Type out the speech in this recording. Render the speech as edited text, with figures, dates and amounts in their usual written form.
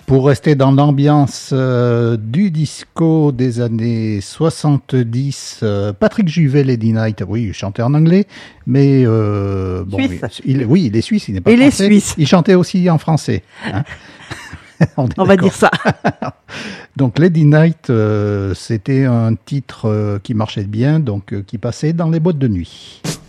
Pour rester dans l'ambiance du disco des années 70, Patrick Juvet, Lady Night, oui, il chantait en anglais, mais bon, il est suisse, il n'est pas français. Il est suisse. Il chantait aussi en français. Hein. On va dire ça. Donc Lady Night, c'était un titre qui marchait bien, donc qui passait dans les boîtes de nuit.